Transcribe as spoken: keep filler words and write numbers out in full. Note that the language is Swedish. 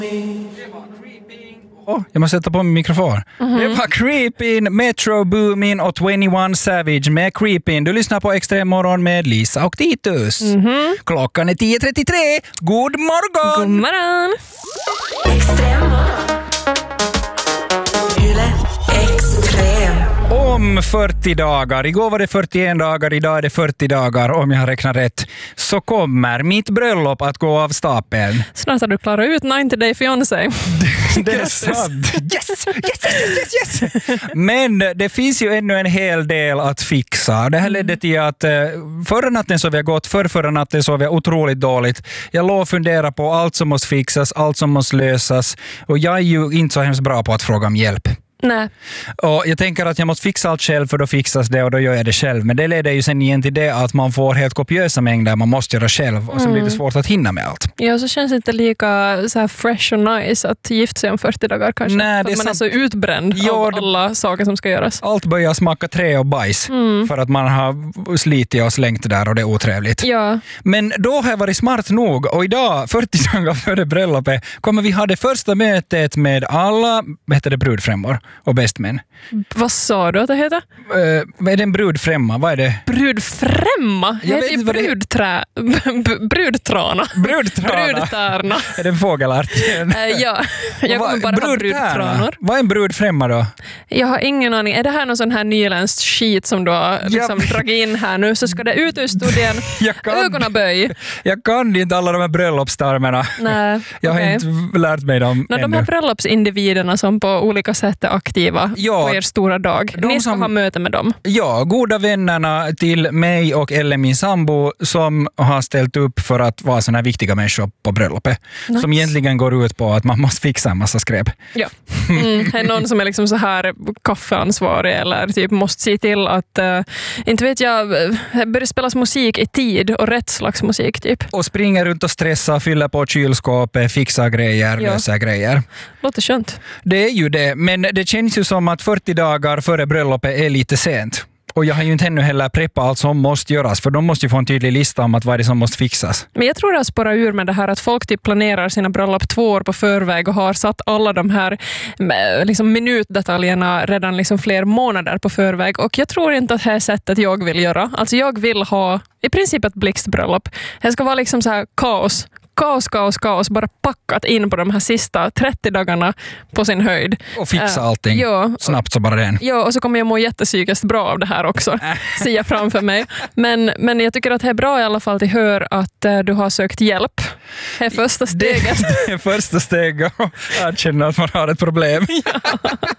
Oh, jag måste sätta på min mikrofon. Mm-hmm. Det var Creepin, Metro Boomin och tjugoett Savage med Creepin. Du lyssnar på Extrem morgon med Lisa och Titus. Mm-hmm. Klockan är tio trettiotre. God morgon! God morgon! Extrem morgon. Yle Extrem. Om fyrtio dagar, igår var det fyrtioen dagar, idag är det fyrtio dagar om jag har räknat rätt, så kommer mitt bröllop att gå av stapeln. Snart har du klarat ut nittio Day Fiancé. Det är sant. Yes, yes, yes, yes, yes. Men det finns ju ännu en hel del att fixa. Det här ledde till att förra natten sov jag gott, för förra natten sov jag otroligt dåligt. Jag låg och funderade på allt som måste fixas, allt som måste lösas. Och jag är ju inte så hemskt bra på att fråga om hjälp. Nej. Och jag tänker att jag måste fixa allt själv, för då fixas det och då gör jag det själv. Men det leder ju sen igen till det att man får helt kopiösa mängder man måste göra själv och så mm. blir det svårt att hinna med allt. Ja, så känns det inte lika så här fresh och nice att gifta sig om fyrtio dagar kanske. Nej, det är man sant. är så utbränd ja, av alla saker som ska göras. Allt börjar smaka trä och bajs mm. för att man har slitit och slängt där och det är otrevligt. Ja. Men då har jag varit smart nog och idag, fyrtio dagar före bröllopet, kommer vi ha det första mötet med alla, vad heter det, brudfrämmor och bästmän. Vad sa du att det heter? Uh, vad är det en brudfrämma? Vad är det? Brudfrämma? Jag det heter ju brudträ... B- brudtrana. Brudtrana? Brudtärna. Är det en fågelart? uh, ja, jag kommer bara ha brudtranor. Vad är en brudfrämma då? Jag har ingen aning. Är det här någon sån här nyländskt skit som du har liksom ja. dragit in här nu, så ska det ut ur studien. Ögonaböj. Jag kan inte alla de här bröllopstarmerna. Nej, jag okay. har inte lärt mig dem no, ännu. De här bröllopsindividerna som på olika sätt är aktiva ja, på er stora dag. Ni ska som, ha möte med dem. Ja, goda vännerna till mig och eller min sambo som har ställt upp för att vara såna här viktiga människor på bröllopet. Nice. Som egentligen går ut på att man måste fixa en massa skräp. Ja. Mm, är någon som är liksom så här kaffeansvarig eller typ måste se till att uh, inte vet jag, börjar spelas musik i tid och rätt slags musik typ. Och springer runt och stressar, fyller på kylskåpet, fixar grejer, ja. löser grejer. Låter skönt. Det är ju det, men det känns ju som att fyrtio dagar före bröllopet är lite sent. Och jag har ju inte ännu heller preppat allt som måste göras, för de måste ju få en tydlig lista om att vad är det som måste fixas. Men jag tror att spåra ur med det här att folk typ planerar sina bröllop två år på förväg och har satt alla de här liksom, minutdetaljerna redan liksom fler månader på förväg. Och jag tror inte att det här sättet jag vill göra. Alltså jag vill ha i princip ett blixtbröllop. Det ska vara liksom så här kaos. Kaos, kaos, kaos, bara packat in på de här sista trettio dagarna på sin höjd. Och fixa allting uh, ja, snabbt så bara den. Ja, och så kommer jag må jättepsykiskt bra av det här också, ser jag framför mig. Men, men jag tycker att det är bra i alla fall till hör att uh, du har sökt hjälp. Det är första steget. Det, det är första steget att känna att man har ett problem. Ja.